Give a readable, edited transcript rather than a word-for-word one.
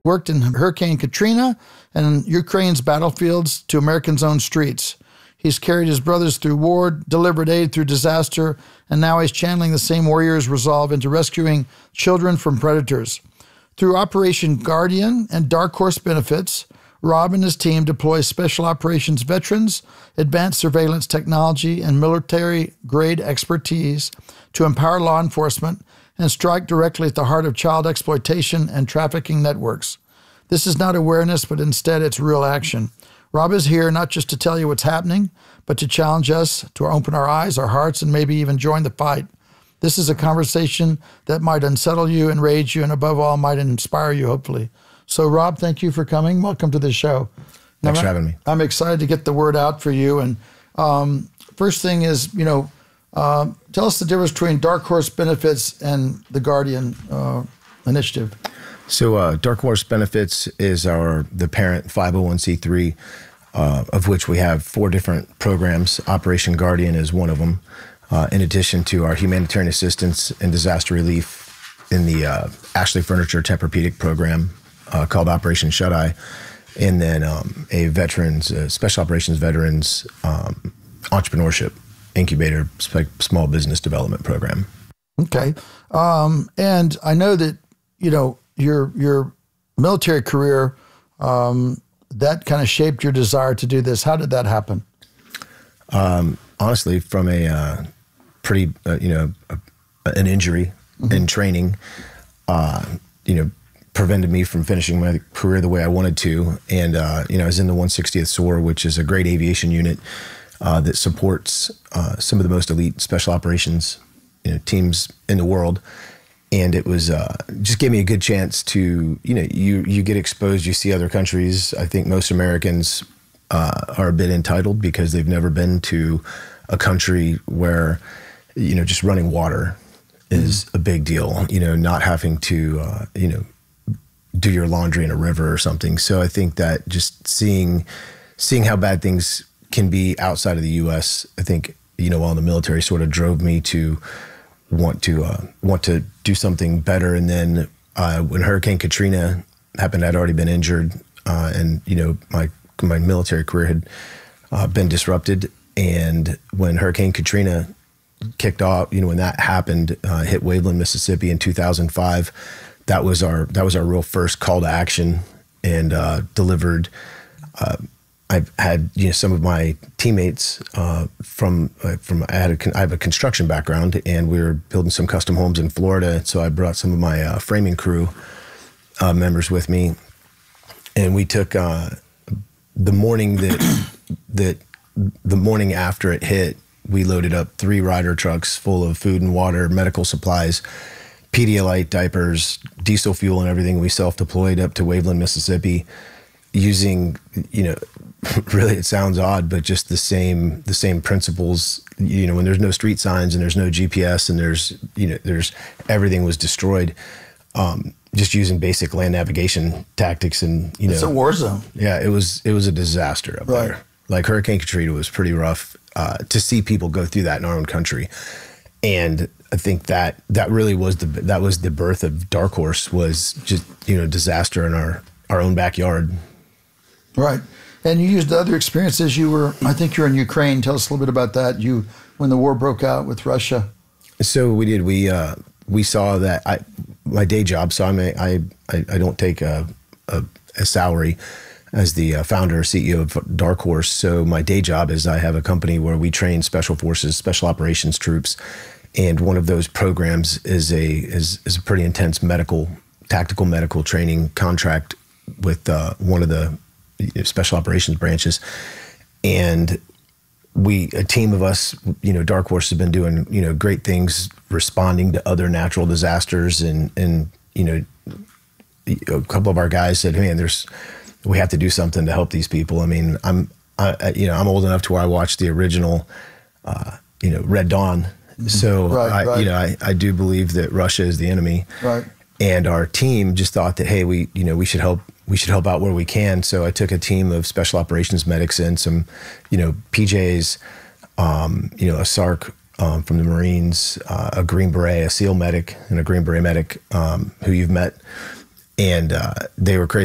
worked in Hurricane Katrina and Ukraine's battlefields to Americans' own streets. He's carried his brothers through war, delivered aid through disaster, and now he's channeling the same warrior's resolve into rescuing children from predators. Through Operation Guardian and Dark Horse benefits, Rob and his team deploy special operations veterans, advanced surveillance technology, and military-grade expertise to empower law enforcement and strike directly at the heart of child exploitation and trafficking networks. This is not awareness, but instead it's real action. Rob is here not just to tell you what's happening, but to challenge us to open our eyes, our hearts, and maybe even join the fight. This is a conversation that might unsettle you, enrage you, and above all, might inspire you, hopefully. So, Rob, thank you for coming. Welcome to the show. Thanks for having me. I'm excited to get the word out for you. And first thing is, tell us the difference between Dark Horse Benefits and the Guardian initiative. So Dark Horse Benefits is the parent 501c3, of which we have 4 different programs. Operation Guardian is one of them, in addition to our humanitarian assistance and disaster relief in the Ashley Furniture Tempur-Pedic program called Operation Shut-Eye, and then a special operations veterans entrepreneurship incubator small business development program. Okay. And I know that, your military career, that kind of shaped your desire to do this. How did that happen? Honestly, from a pretty, an injury in training, prevented me from finishing my career the way I wanted to. And, I was in the 160th SOAR, which is a great aviation unit that supports some of the most elite special operations teams in the world. And it was just gave me a good chance to, you get exposed, you see other countries. I think most Americans are a bit entitled because they've never been to a country where, just running water is a big deal, not having to, do your laundry in a river or something. So I think that just seeing how bad things can be outside of the U.S., I think, while in the military sort of drove me to want to do something better. And then when Hurricane Katrina happened, I'd already been injured, and my military career had been disrupted. And when Hurricane Katrina kicked off, when that happened, hit Waveland, Mississippi in 2005, that was our real first call to action, and delivered. I've had some of my teammates I have a construction background, and we were building some custom homes in Florida. So I brought some of my framing crew members with me, and we took the morning the morning after it hit. We loaded up 3 Ryder trucks full of food and water, medical supplies, Pedialyte diapers, diesel fuel, and everything. We self-deployed up to Waveland, Mississippi, using really, it sounds odd, but just the same principles. When there's no street signs and there's no GPS and there's everything was destroyed. Just using basic land navigation tactics, and it's a war zone. Yeah, it was a disaster up there. Like Hurricane Katrina was pretty rough to see people go through that in our own country, and I think that really was the birth of Dark Horse, was just disaster in our own backyard. Right. And you used other experiences. I think you're in Ukraine. Tell us a little bit about that. When the war broke out with Russia. So we did. We saw that my day job. So I don't take a salary as the founder or CEO of Dark Horse. So my day job is I have a company where we train special forces, special operations troops, and one of those programs is a pretty intense tactical medical training contract with one of the special operations branches. And a team of us, Dark Horse has been doing, great things responding to other natural disasters. And a couple of our guys said, man, we have to do something to help these people. I mean, I'm old enough to where I watched the original, Red Dawn. So I do believe that Russia is the enemy. Right. And our team just thought that, hey, we should help out where we can. So I took a team of special operations medics in, some, PJs, a SARC from the Marines, a Green Beret, a SEAL medic, and a Green Beret medic who you've met. and they were crazy.